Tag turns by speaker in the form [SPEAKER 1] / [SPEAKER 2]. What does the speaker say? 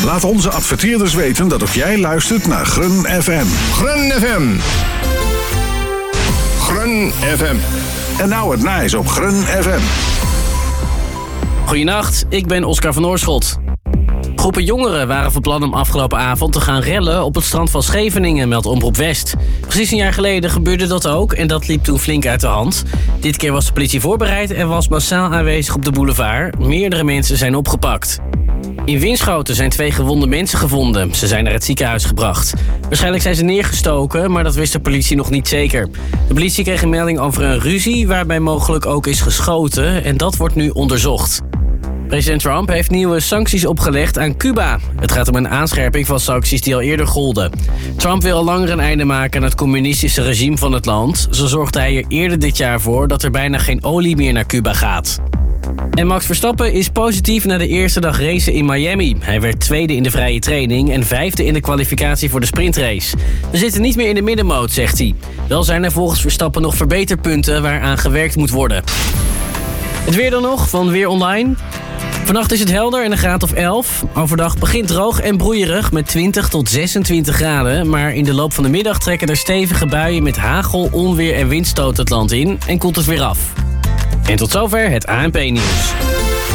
[SPEAKER 1] Laat onze adverteerders weten dat ook jij luistert naar Grun FM.
[SPEAKER 2] Grun FM. Grun FM.
[SPEAKER 1] En nou het nice op Grun FM.
[SPEAKER 3] Goedenacht, ik ben Oscar van Oorschot. Groepen jongeren waren van plan om afgelopen avond te gaan rellen op het strand van Scheveningen, meldt Omroep West. Precies een jaar geleden gebeurde dat ook en dat liep toen flink uit de hand. Dit keer was de politie voorbereid en was massaal aanwezig op de boulevard. Meerdere mensen zijn opgepakt. In Winschoten zijn 2 gewonde mensen gevonden. Ze zijn naar het ziekenhuis gebracht. Waarschijnlijk zijn ze neergestoken, maar dat wist de politie nog niet zeker. De politie kreeg een melding over een ruzie waarbij mogelijk ook is geschoten en dat wordt nu onderzocht. President Trump heeft nieuwe sancties opgelegd aan Cuba. Het gaat om een aanscherping van sancties die al eerder golden. Trump wil al langer een einde maken aan het communistische regime van het land. Zo zorgde hij er eerder dit jaar voor dat er bijna geen olie meer naar Cuba gaat. En Max Verstappen is positief na de eerste dag racen in Miami. Hij werd 2e in de vrije training en 5e in de kwalificatie voor de sprintrace. We zitten niet meer in de middenmoot, zegt hij. Wel zijn er volgens Verstappen nog verbeterpunten waaraan gewerkt moet worden. Het weer dan nog van Weer Online. Vannacht is het helder en een graad of 11. Overdag begint droog en broeierig met 20 tot 26 graden. Maar in de loop van de middag trekken er stevige buien met hagel, onweer en windstoot het land in. En koelt het weer af. En tot zover het ANP-nieuws.